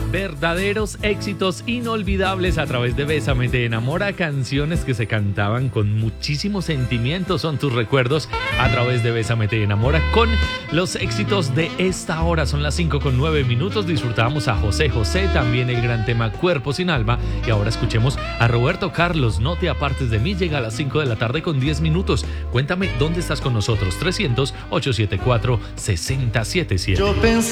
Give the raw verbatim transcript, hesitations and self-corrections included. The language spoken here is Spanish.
Verdaderos éxitos inolvidables a través de Bésame Te Enamora, canciones que se cantaban con muchísimo sentimiento, son tus recuerdos a través de Bésame Te Enamora con los éxitos de esta hora. Son las cinco con nueve minutos, disfrutábamos a José José, también el gran tema Cuerpo sin Alma, y ahora escuchemos a Roberto Carlos, No te apartes de mí. Llega a las cinco de la tarde con diez minutos. Cuéntame dónde estás con nosotros, trescientos, ochocientos setenta y cuatro, sesenta setenta y siete.